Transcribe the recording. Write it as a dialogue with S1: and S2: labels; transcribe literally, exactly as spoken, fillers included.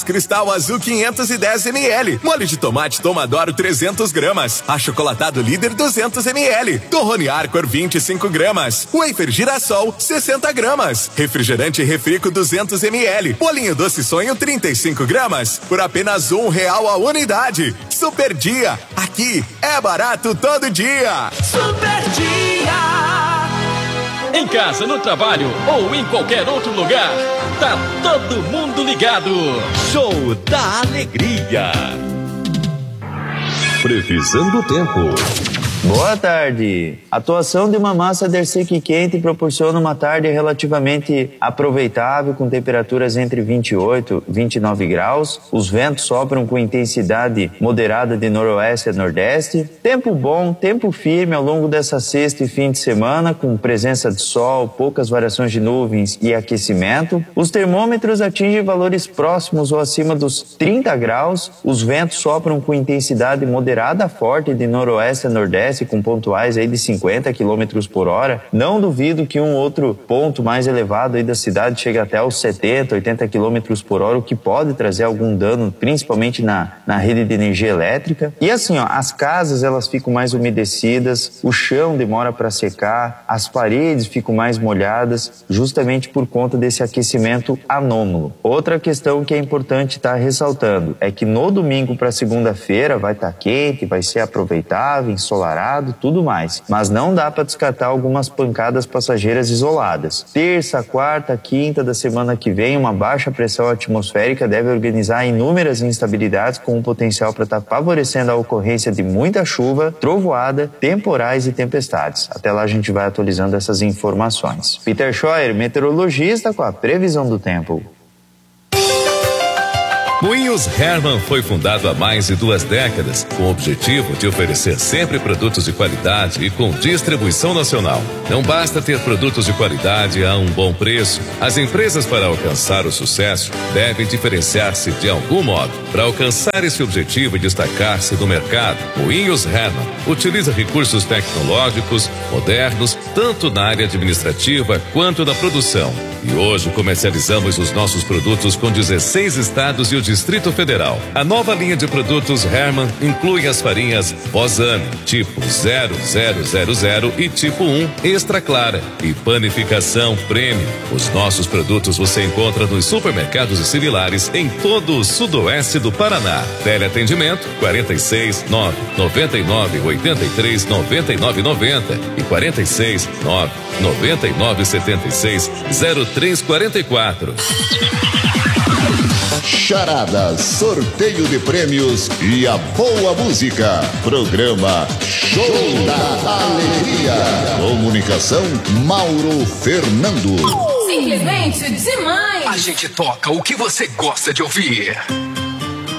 S1: Cristal Azul quinhentos e dez mililitros. Molho de tomate Tomadoro trezentos gramas. Achocolatado Líder duzentos mililitros. Torrone Arcor vinte e cinco gramas. Wafer Girassol sessenta gramas. Refrigerante Refrico duzentos mililitros. Bolinho Doce Sonho trinta e cinco gramas. Por apenas um real a unidade. Super Dia. Aqui é barato todo dia.
S2: Super Dia. Em casa, no trabalho ou em qualquer outro lugar, tá todo mundo ligado. Show da Alegria.
S3: Previsão do tempo.
S4: Boa tarde. A atuação de uma massa de ar seco e quente proporciona uma tarde relativamente aproveitável, com temperaturas entre vinte e oito e vinte e nove graus. Os ventos sopram com intensidade moderada de noroeste a nordeste. Tempo bom, tempo firme ao longo dessa sexta e fim de semana, com presença de sol, poucas variações de nuvens e aquecimento. Os termômetros atingem valores próximos ou acima dos trinta graus. Os ventos sopram com intensidade moderada a forte de noroeste a nordeste, com pontuais aí de cinquenta quilômetros por hora. Não duvido que um outro ponto mais elevado aí da cidade chegue até aos setenta, oitenta quilômetros por hora, o que pode trazer algum dano, principalmente na, na rede de energia elétrica. E assim, ó, as casas elas ficam mais umedecidas, o chão demora para secar, as paredes ficam mais molhadas, justamente por conta desse aquecimento anômalo. Outra questão que é importante estar ressaltando é que no domingo para segunda-feira vai estar quente, vai ser aproveitável, ensolarado, tudo mais, mas não dá para descartar algumas pancadas passageiras isoladas. Terça, quarta, quinta da semana que vem, uma baixa pressão atmosférica deve organizar inúmeras instabilidades com um potencial para estar favorecendo a ocorrência de muita chuva, trovoada, temporais e tempestades. Até lá a gente vai atualizando essas informações. Peter Scheuer, meteorologista, com a previsão do tempo.
S3: Moinhos Hermann foi fundado há mais de duas décadas, com o objetivo de oferecer sempre produtos de qualidade e com distribuição nacional. Não basta ter produtos de qualidade a um bom preço. As empresas, para alcançar o sucesso, devem diferenciar-se de algum modo. Para alcançar esse objetivo e destacar-se no mercado, Moinhos Hermann utiliza recursos tecnológicos modernos, tanto na área administrativa quanto na produção. E hoje comercializamos os nossos produtos com dezesseis estados e o Distrito Federal. A nova linha de produtos Hermann inclui as farinhas Bozani, tipo zero zero zero zero e tipo um Extra Clara e panificação Premium. Os nossos produtos você encontra nos supermercados e similares em todo o sudoeste do Paraná. Teleatendimento quarenta e seis, nove noventa e nove, oitenta e três, noventa e nove, noventa e quarenta e seis, nove noventa e nove, setenta e seis, zero três quarenta e quatro.
S5: Charada, sorteio de prêmios e a boa música. Programa Show da Alegria. Comunicação Mauro Fernando.
S6: Simplesmente demais.
S2: A gente toca o que você gosta de ouvir.